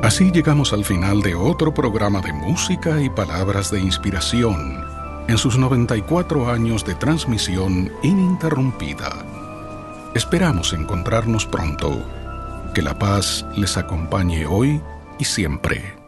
Así llegamos al final de otro programa de música y palabras de inspiración en sus 94 años de transmisión ininterrumpida. Esperamos encontrarnos pronto. Que la paz les acompañe hoy y siempre.